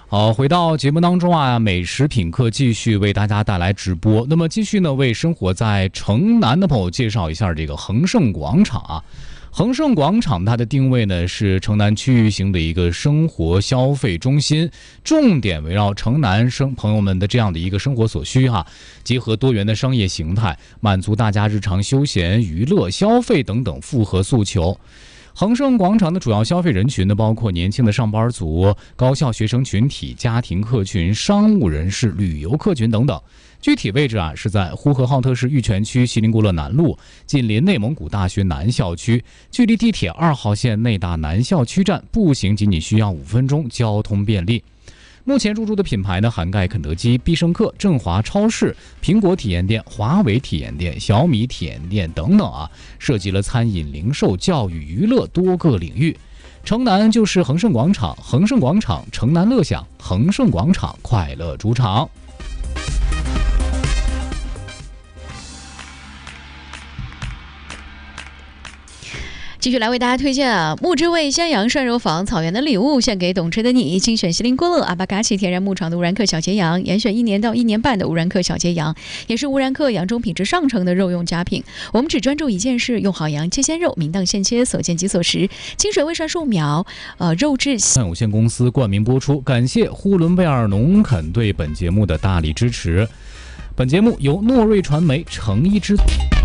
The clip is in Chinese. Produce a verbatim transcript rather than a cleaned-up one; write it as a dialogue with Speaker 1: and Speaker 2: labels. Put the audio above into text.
Speaker 1: 好，回到节目当中啊，美食品客继续为大家带来直播。那么继续呢，为生活在城南的朋友介绍一下这个恒盛广场啊。恒盛广场它的定位呢是城南区域型的一个生活消费中心，重点围绕城南生朋友们的这样的一个生活所需哈、啊，结合多元的商业形态，满足大家日常休闲、娱乐、消费等等复合诉求。恒盛广场的主要消费人群呢，包括年轻的上班族、高校学生群体、家庭客群、商务人士、旅游客群等等。具体位置啊是在呼和浩特市玉泉区锡林郭勒南路，紧邻内蒙古大学南校区，距离地铁二号线内大南校区站步行仅仅需要五分钟，交通便利。目前入驻的品牌呢，涵盖肯德基、必胜客、振华超市、苹果体验店、华为体验店、小米体验店等等啊，涉及了餐饮、零售、教育、娱乐多个领域。城南就是恒盛广场，恒盛广场城南乐享，恒盛广场快乐主场。
Speaker 2: 继续来为大家推荐啊，木之味襄阳涮肉坊草原的礼物献给懂吃的你，精选锡林郭勒阿巴嘎奇天然牧场的乌兰克小节羊，严选一年到一年半的乌兰克小节羊，也是乌兰克羊中品质上乘的肉用佳品。我们只专注一件事，用好羊切鲜肉，明当现切，所见即所食，清水未涮数秒，呃，肉质
Speaker 1: 有限公司冠名播出，感谢呼伦贝尔农垦对本节目的大力支持。本节目由诺瑞传媒诚意制作。